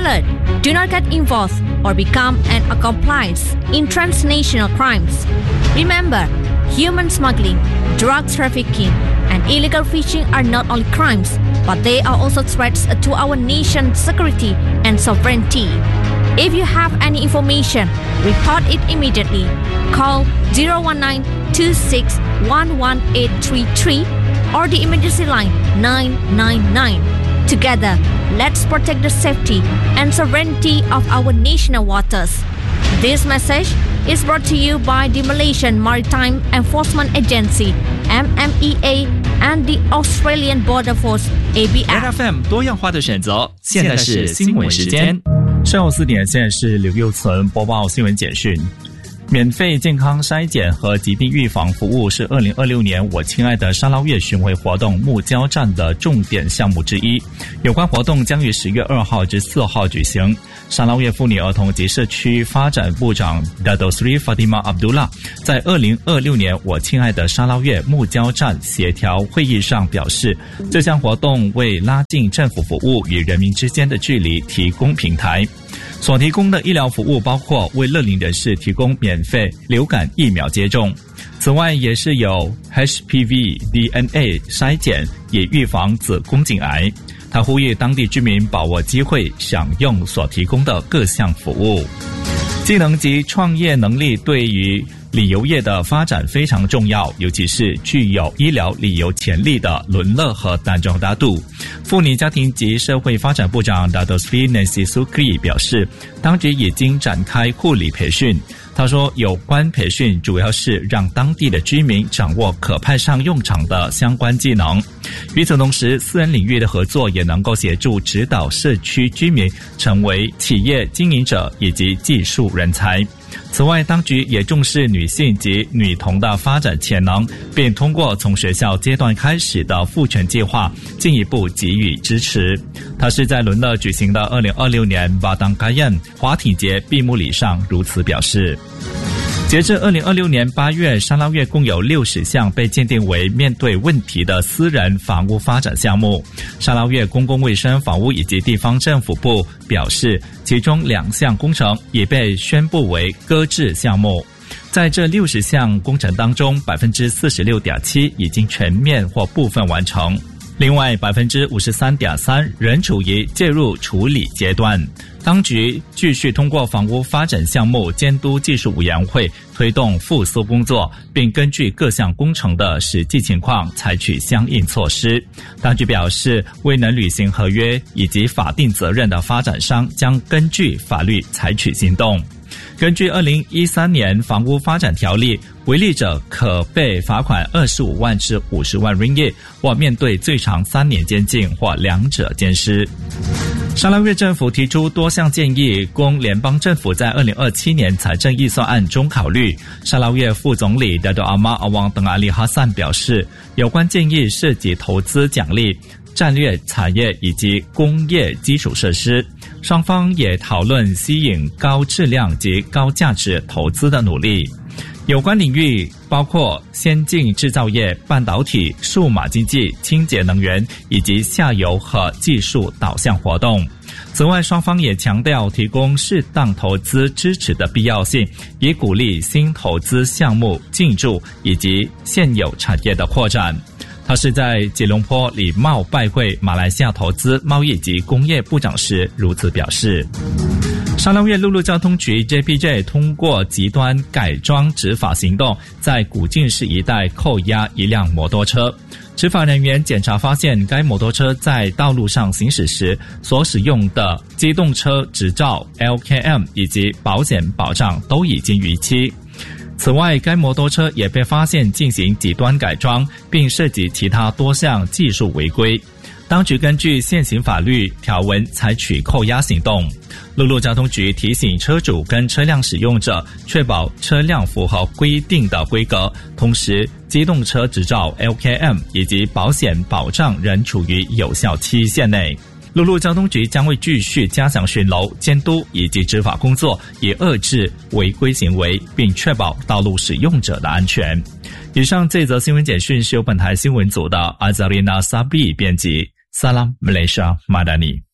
alert! Do not get involved or become an accomplice in transnational crimes. Remember, human smuggling, drug trafficking, and illegal fishing are not only crimes, but they are also threats to our nation's security and sovereignty. If you have any information, report it immediately. Call 019-2611-833 or the emergency line 999. Together, let's protect the safety and sovereignty of our national waters. This message is brought to you by the Malaysian Maritime Enforcement Agency, MMEA, and the Australian Border Force, ABF. FM 多样化的选择，现在是新闻时间。 上午4点，现在是刘佑存播报新闻简讯。免费健康筛检和疾病预防服务是2026年我亲爱的沙捞越巡回活动木交站的重点项目之一。有关活动将于10月2号至4号举行。沙捞越妇女儿童及社区发展部长 Dato Sri Fatimah Abdullah 在2026年我亲爱的沙捞越木交站协调会议上表示，这项活动为拉近政府服务与人民之间的距离提供平台。所提供的医疗服务包括为乐龄人士提供免费流感疫苗接种，此外也是有 HPV DNA 筛检，也预防子宫颈癌。他呼吁当地居民把握机会享用所提供的各项服务。技能及创业能力对于旅游业的发展非常重要，尤其是具有医疗旅游潜力的伦勒和丹中大度。妇女家庭及社会发展部长 Dato Sri Nancy Sukri 表示，当局已经展开护理培训。他说，有关培训主要是让当地的居民掌握可派上用场的相关技能。与此同时，私人领域的合作也能够协助指导社区居民成为企业经营者以及技术人才。此外，当局也重视女性及女童的发展潜能，并通过从学校阶段开始的赋权计划进一步给予支持。他是在伦勒举行的2026年巴当嘎宴滑艇节闭幕礼上如此表示。截至2026年8月，沙捞越共有60项被鉴定为面对问题的私人房屋发展项目。沙捞越公共卫生房屋以及地方政府部表示，其中2项工程也被宣布为搁置项目。在这60项工程当中， 46.7% 已经全面或部分完成，另外 53.3% 仍处于介入处理阶段。当局继续通过房屋发展项目监督技术委员会推动复苏工作，并根据各项工程的实际情况采取相应措施。当局表示，未能履行合约以及法定责任的发展商将根据法律采取行动。根据2013年房屋发展条例，违例者可被罚款25万至50万 ringgit， 或面对最长3年监禁或两者兼施。沙捞越政府提出多项建议，供联邦政府在2027年财政预算案中考虑。沙捞越副总理 Dato Ahmad Awang Teng Ali Hassan 表示，有关建议涉及投资奖励、战略产业以及工业基础设施。双方也讨论吸引高质量及高价值投资的努力。有关领域包括先进制造业、半导体、数码经济、清洁能源以及下游和技术导向活动。此外，双方也强调提供适当投资支持的必要性，以鼓励新投资项目进驻以及现有产业的扩展。他是在吉隆坡礼貌拜会马来西亚投资、贸易及工业部长时如此表示。沙捞越陆路交通局 JPJ 通过极端改装执法行动，在古晋市一带扣押一辆摩托车。执法人员检查发现，该摩托车在道路上行驶时所使用的机动车执照 LKM 以及保险保障都已经逾期。此外，该摩托车也被发现进行极端改装，并涉及其他多项技术违规。当局根据现行法律条文采取扣押行动。陆路交通局提醒车主跟车辆使用者确保车辆符合规定的规格，同时机动车执照 LKM 以及保险保障仍处于有效期限内。陆路交通局将会继续加强巡逻、监督以及执法工作，以遏制违规行为，并确保道路使用者的安全。以上这则新闻简讯是由本台新闻组的阿扎丽娜·萨比编辑。Salam Malaysia Madani。